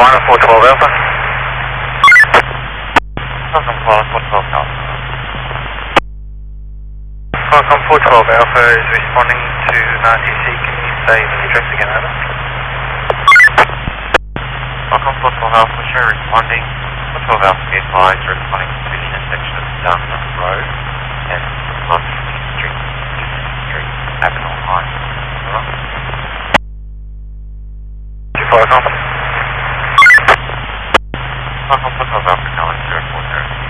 Final 412 Alpha. Welcome, Paul, 412 Alpha. Qualcomm 412 Alpha is responding to an RTC. Can you say the address again, over? Welcome, 412 Alpha, show responding. 412 Alpha, be advised, responding to the intersection of Downtown Road and London Street, Eastern Street, Avenel High. Alright? Qualcomm. Welcome, 412 Alpha, Calendar 040.